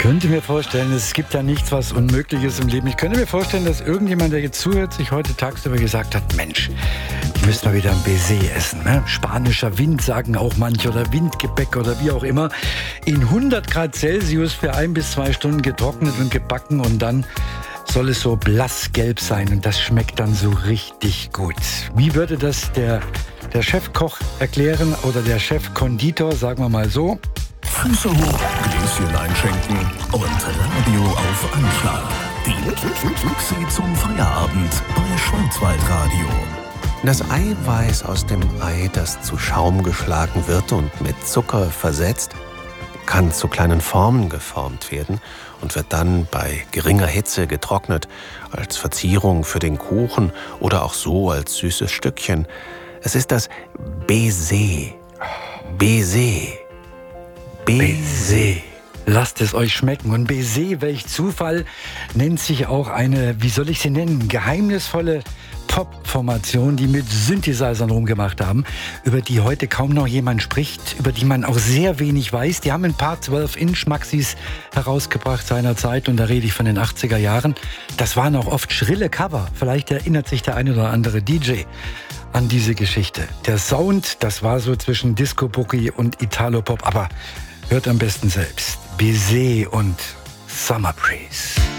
könnte mir vorstellen, es gibt ja nichts, was unmöglich ist im Leben. Ich könnte mir vorstellen, dass irgendjemand, der jetzt zuhört, sich heute tagsüber gesagt hat, Mensch, ich müsste mal wieder ein Baiser essen. Ne? Spanischer Wind sagen auch manche oder Windgebäck oder wie auch immer. In 100 Grad Celsius für 1 bis 2 Stunden getrocknet und gebacken und dann soll es so blassgelb sein und das schmeckt dann so richtig gut. Wie würde das der Chefkoch erklären oder der Chefkonditor, sagen wir mal so? Füße hoch, Gläschen einschenken und Radio auf Anschlag. Die Luxi zum Feierabend bei Schwarzwaldradio. Das Eiweiß aus dem Ei, das zu Schaum geschlagen wird und mit Zucker versetzt, kann zu kleinen Formen geformt werden und wird dann bei geringer Hitze getrocknet, als Verzierung für den Kuchen oder auch so als süßes Stückchen. Es ist das Baiser. Baiser. Baiser. Lasst es euch schmecken. Und Baiser, welch Zufall, nennt sich auch eine, wie soll ich sie nennen, geheimnisvolle Pop-Formation, die mit Synthesizern rumgemacht haben, über die heute kaum noch jemand spricht, über die man auch sehr wenig weiß. Die haben ein paar 12-Inch-Maxis herausgebracht seinerzeit und da rede ich von den 80er Jahren. Das waren auch oft schrille Cover. Vielleicht erinnert sich der eine oder andere DJ an diese Geschichte. Der Sound, das war so zwischen Disco-Boogie und Italo-Pop, aber hört am besten selbst. Baiser und Summer Breeze.